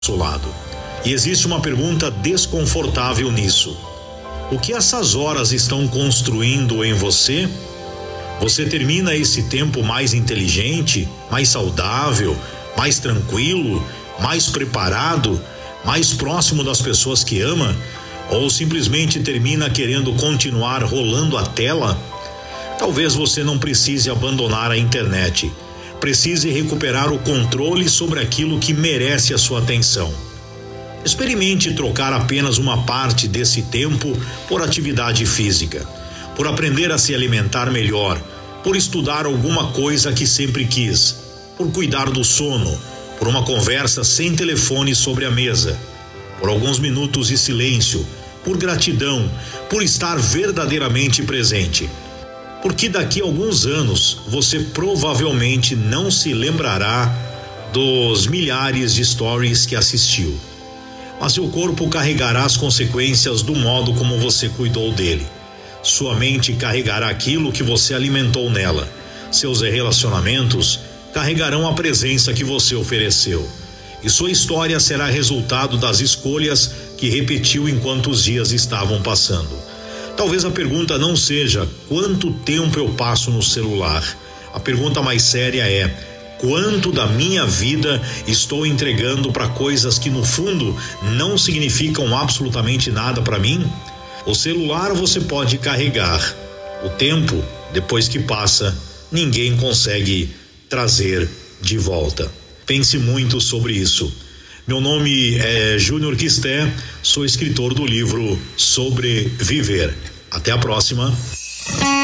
seu lado. E existe uma pergunta desconfortável nisso. O que essas horas estão construindo em você? Você termina esse tempo mais inteligente, mais saudável, mais tranquilo, mais preparado, mais próximo das pessoas que ama? Ou simplesmente termina querendo continuar rolando a tela? Talvez você não precise abandonar a internet. Precise recuperar o controle sobre aquilo que merece a sua atenção. Experimente trocar apenas uma parte desse tempo por atividade física, por aprender a se alimentar melhor, por estudar alguma coisa que sempre quis, por cuidar do sono, por uma conversa sem telefone sobre a mesa, por alguns minutos de silêncio, por gratidão, por estar verdadeiramente presente. Porque daqui a alguns anos você provavelmente não se lembrará dos milhares de stories que assistiu, mas seu corpo carregará as consequências do modo como você cuidou dele. Sua mente carregará aquilo que você alimentou nela. Seus relacionamentos carregarão a presença que você ofereceu. E sua história será resultado das escolhas que repetiu enquanto os dias estavam passando. Talvez a pergunta não seja quanto tempo eu passo no celular. A pergunta mais séria é: quanto da minha vida estou entregando para coisas que no fundo não significam absolutamente nada para mim? O celular você pode carregar. O tempo, depois que passa, ninguém consegue trazer de volta. Pense muito sobre isso. Meu nome é Júnior Quisté, sou escritor do livro Sobreviver. Até a próxima.